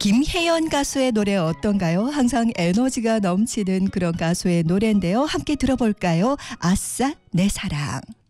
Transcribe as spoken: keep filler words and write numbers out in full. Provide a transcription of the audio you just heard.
김혜연 가수의 노래 어떤가요? 항상 에너지가 넘치는 그런 가수의 노래인데요. 함께 들어볼까요? 아싸 내 사랑.